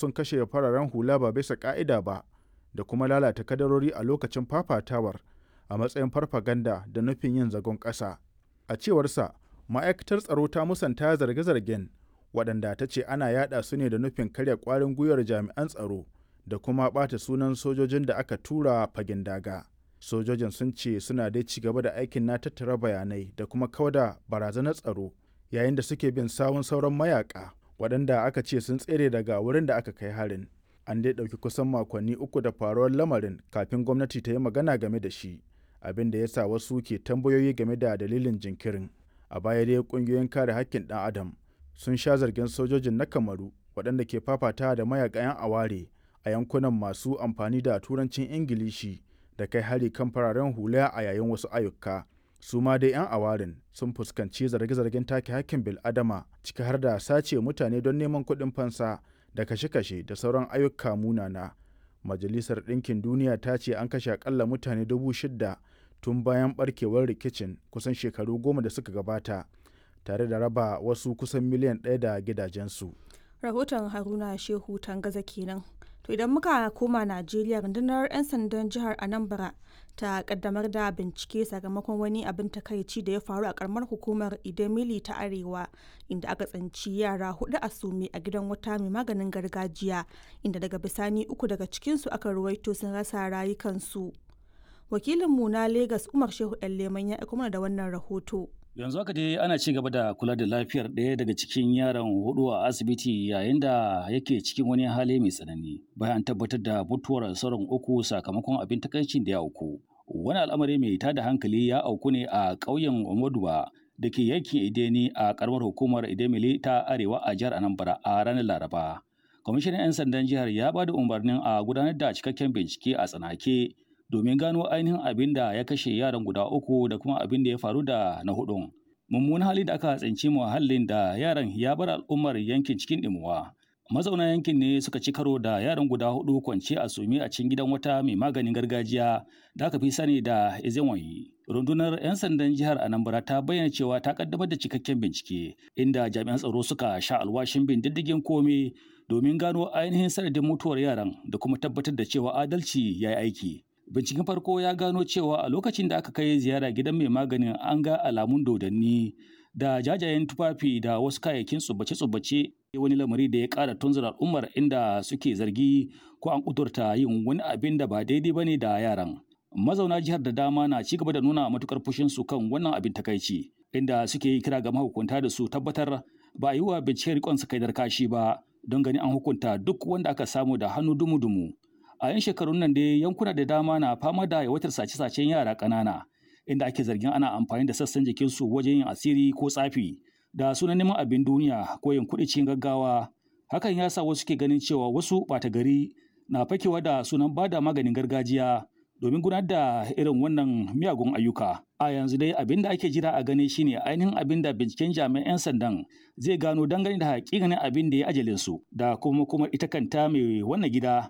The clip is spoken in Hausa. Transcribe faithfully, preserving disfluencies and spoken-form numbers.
sun kashe fararen hula ba bisa ƙa'ida ba da kuma lalata kadarori a lokacin fafatawar a matsayin farfaganda da nufin yin zagon ƙasa. A cewarsa, ma'aikatar tsaro ta musanta zarge-zargen waɗanda ta ce ana yaɗa su ne da nufin karya ƙwarin gwiwar jami'an tsaro da kuma ɓata sunan sojojin da aka tura fagen daga. Sojojin sun ce suna dai ci gaba da aikin na tattara bayanai da kuma kauda barazanar tsaro yayin da suke bin sawun sauran mayaƙa waɗanda aka ce sun tsere daga wurin da aka kai harin. An dai ɗauki kusan makonni uku da faruwar lamarin kafin gwamnati ta yi magana game da shi, abin da ya sa wasu ke tambayoyi game da dalilin jinkirin. A baya dai ƙungiyoyin kare haƙƙin ɗan adam sun sha zargin sojojin na Kamaru waɗanda ke fafata da mayaƙa 'yan aware a yankunan masu amfani da turancin Ingilishi da kai hari kan fararen hula a yayin wasu ayyuka. Su ma dai 'yan awarin sun fuskanci zarge-zargen take hakkin bil'adama ciki har da sace mutane don neman kuɗin fansa da kashe-kashe da sauran ayyuka munana. Majalisar Ɗinkin Duniya ta ce an kashe akalla mutane dubu shida tun bayan barkewar rikicin kusan shekaru goma da suka gabata, tare da raba wasu kusan miliyan ɗaya da gidajensu. Rahoton Haruna Shehu Tangaza kenan. To idan muka koma Najeriya, rundunar 'yan sandan jihar Anambra ta kaddamar da bincike sakamakon wani abin takaici da ya faru a karamar hukumar Idemili ta Arewa, inda aka tsinci yara hudu a sume a gidan wata mai maganin gargajiya, inda daga bisani uku daga cikinsu aka ruwaito sun rasa rayukansu. Wakilinmu na Legas Umar Shehu Leman ya aiko mana da wannan rahoto. Yanzu haka dai ana ci gaba da kula da lafiyar ɗaya daga cikin yaran hudu a asibiti yayin da yake cikin wani hali mai tsanani bayan tabbatar da mutuwar sauran uku sakamakon abin takaicin da ya auku. Wani al'amari mai tada hankali ya auku ne a ƙauyen Omoduwa da ke yankin Ideni a ƙaramar hukumar Idemili ta Arewa a jihar Anambra a ranar Laraba. Kwamishinan 'yan sandan jihar ya ba da umarnin a gudanar da cikakken bincike a tsanake domin gano ainihin abin da ya kashe yaran guda uku da kuma abin da ya faru da na hudun. Mummunan hali da aka tsinci muhallin da yaran ya bar al'ummar yankin cikin ɗimuwa. Mazauna yankin ne suka ci karo da yaran guda hudu kwance a sume a cikin gidan wata mai maganin gargajiya da aka fi sani da Ezenwayi. Rundunar 'yan sandan jihar Anambra ta bayyana cewa ta kaddamar da cikakken bincike inda jami'an tsaro suka sha alwashin bin diddigin komai domin gano ainihin sanadin mutuwar yaran da kuma tabbatar da cewa adalci ya yi aiki. Binciken farko ya gano cewa a lokacin da aka kai ziyara gidan mai maganin an ga alamun dodanni da jajayen tufafi da wasu kayayyakin tsubbace-tsubbace, wani lamari da ya ƙara tunzura al'ummar inda suke zargi ko an ƙudurta yin wani abin da ba daidai bane da yaran. Mazauna jihar da dama na ci gaba da nuna matukar fushin su kan wannan abin takaici, inda suke kira ga mahukunta da su tabbatar ba a yi wa binciken rikon sakaidar kashi ba don ganin an hukunta duk wanda aka samu da hannu dumu-dumu. A 'yan shekarun nan dai yankuna da dama na fama da yawaitar sace-sacen yara ƙanana, inda ake zargin ana amfani da sassan jikinsu wajen yin asiri ko tsafi da sunan neman abin duniya ko yin kuɗi cikin gaggawa. Hakan ya sa wasu ke ganin cewa wasu ɓata gari na fakewa da sunan bada maganin gargajiya domin gudanar da irin wannan miyagun ayyuka. A yanzu dai abin da ake jira a gani shine ainihin abin da binciken jami'an 'yan sandan zai gano dangane da hakikanin abin da ya ajalin su da kuma kuma ita kanta mai wannan gida